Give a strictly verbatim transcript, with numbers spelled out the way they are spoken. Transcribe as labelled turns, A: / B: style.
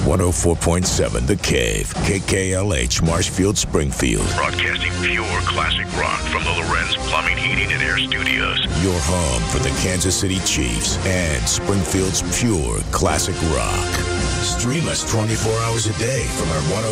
A: one oh four point seven The Cave, K K L H, Marshfield, Springfield.
B: Broadcasting pure classic rock from the Lorenz Plumbing, Heating, and Air Studios.
A: Your home for the Kansas City Chiefs and Springfield's pure classic rock. Stream us twenty-four hours a day from our one oh